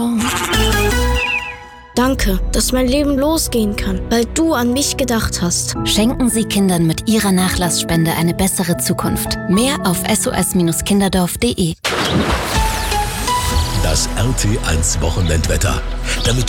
Danke, dass mein Leben losgehen kann, weil du an mich gedacht hast. Schenken Sie Kindern mit Ihrer Nachlassspende eine bessere Zukunft. Mehr auf sos-kinderdorf.de. Das RT1 Wochenendwetter. Damit